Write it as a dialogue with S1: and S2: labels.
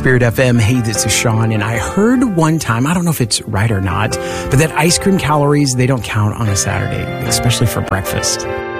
S1: Spirit FM. Hey, this is Sean, and I heard one time, I don't know if it's right or not, but that ice cream calories, they don't count on a Saturday, especially for breakfast.